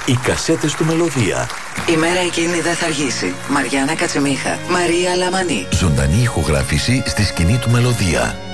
Οι κασέτες του Μελωδία. Η μέρα εκείνη δεν θα αργήσει. Μαριάννα Κατσεμίχα. Μαρία Λαμανή. Ζωντανή ηχογράφηση στη σκηνή του Μελωδία.